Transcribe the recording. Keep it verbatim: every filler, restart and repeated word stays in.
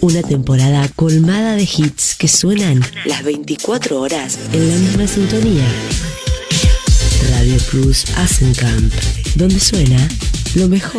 Una temporada colmada de hits que suenan las veinticuatro horas en la misma sintonía. Radio Cruz Asencamp, donde suena lo mejor.